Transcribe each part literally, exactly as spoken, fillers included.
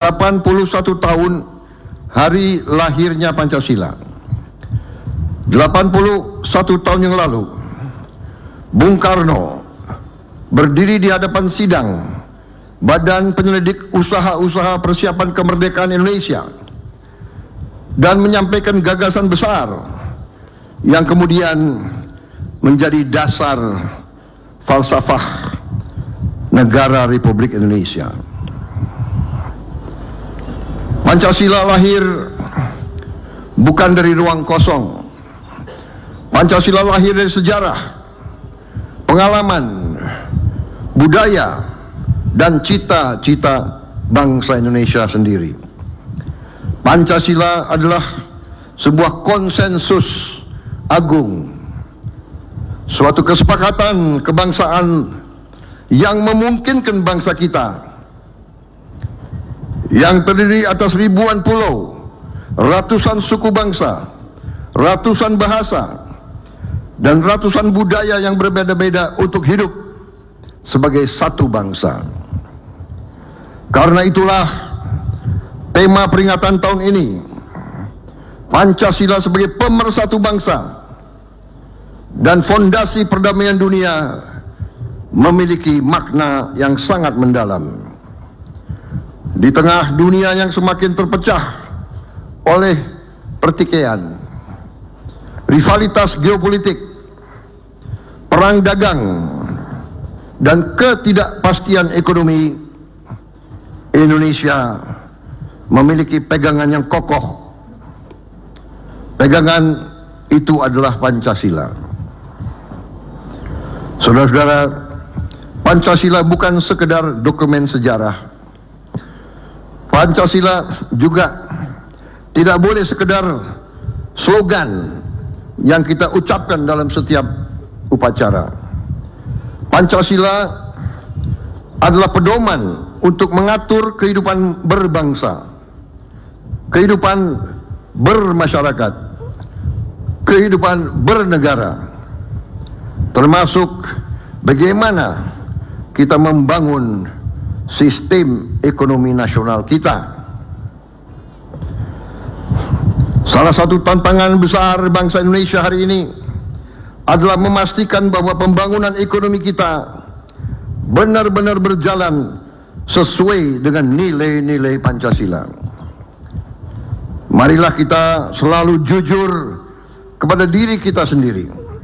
delapan puluh satu tahun hari lahirnya Pancasila. delapan puluh satu tahun yang lalu, Bung Karno berdiri di hadapan sidang Badan Penyelidik Usaha-Usaha Persiapan Kemerdekaan Indonesia dan menyampaikan gagasan besar yang kemudian menjadi dasar falsafah negara Republik Indonesia. Pancasila lahir bukan dari ruang kosong. Pancasila lahir dari sejarah, pengalaman, budaya, dan cita-cita bangsa Indonesia sendiri. Pancasila adalah sebuah konsensus agung, suatu kesepakatan kebangsaan yang memungkinkan bangsa kita yang terdiri atas ribuan pulau, ratusan suku bangsa, ratusan bahasa, dan ratusan budaya yang berbeda-beda untuk hidup sebagai satu bangsa. Karena itulah tema peringatan tahun ini, Pancasila sebagai pemersatu bangsa dan fondasi perdamaian dunia, memiliki makna yang sangat mendalam. Di tengah dunia yang semakin terpecah oleh pertikaian, rivalitas geopolitik, perang dagang, dan ketidakpastian ekonomi, Indonesia memiliki pegangan yang kokoh. Pegangan itu adalah Pancasila. Saudara-saudara, Pancasila bukan sekedar dokumen sejarah. Pancasila juga tidak boleh sekedar slogan yang kita ucapkan dalam setiap upacara. Pancasila adalah pedoman untuk mengatur kehidupan berbangsa, kehidupan bermasyarakat, kehidupan bernegara, termasuk bagaimana kita membangun sistem ekonomi nasional kita. Salah satu tantangan besar bangsa Indonesia hari ini adalah memastikan bahwa pembangunan ekonomi kita benar-benar berjalan sesuai dengan nilai-nilai Pancasila. Marilah kita selalu jujur kepada diri kita sendiri.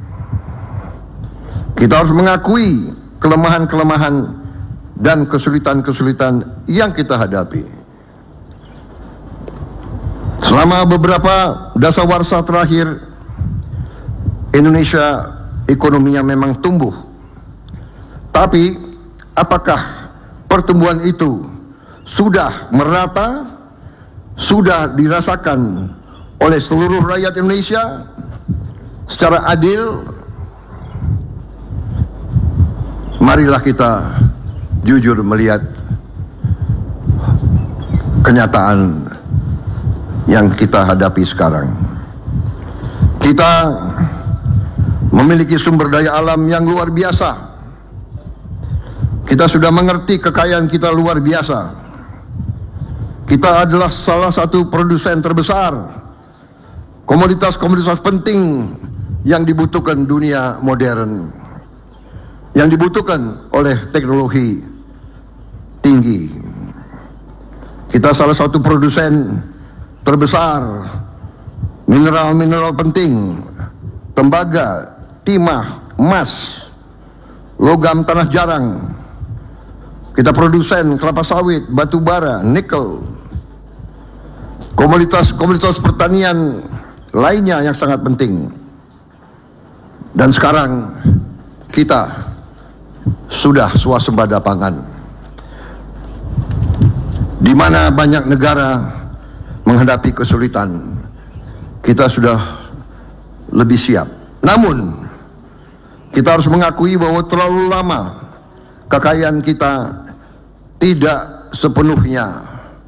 Kita harus mengakui kelemahan-kelemahan dan kesulitan-kesulitan yang kita hadapi. Selama beberapa dasawarsa terakhir, Indonesia ekonominya memang tumbuh. Tapi apakah pertumbuhan itu sudah merata, sudah dirasakan oleh seluruh rakyat Indonesia secara adil? Marilah kita jujur melihat kenyataan yang kita hadapi sekarang. Kita memiliki sumber daya alam yang luar biasa. Kita sudah mengerti kekayaan kita luar biasa. Kita adalah salah satu produsen terbesar komoditas-komoditas penting yang dibutuhkan dunia modern, yang dibutuhkan oleh teknologi tinggi. Kita salah satu produsen terbesar mineral-mineral penting, tembaga, timah, emas, logam tanah jarang. Kita produsen kelapa sawit, batu bara, nikel, komoditas-komoditas pertanian lainnya yang sangat penting. Dan sekarang kita sudah swasembada pangan, di mana banyak negara menghadapi kesulitan. Kita sudah lebih siap. Namun kita harus mengakui bahwa terlalu lama kekayaan kita tidak sepenuhnya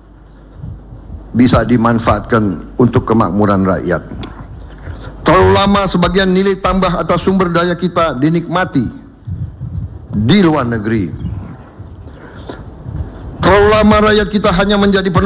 bisa dimanfaatkan untuk kemakmuran rakyat. Terlalu lama sebagian nilai tambah atas sumber daya kita dinikmati di luar negeri. Terlalu lama rakyat kita hanya menjadi